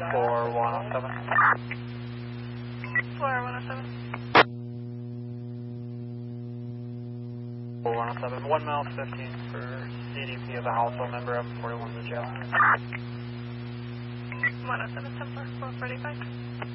4107. 4107. 4107, 1 mile 15 for CDP of a household member of 41 to jail. 107, 10 4, 445.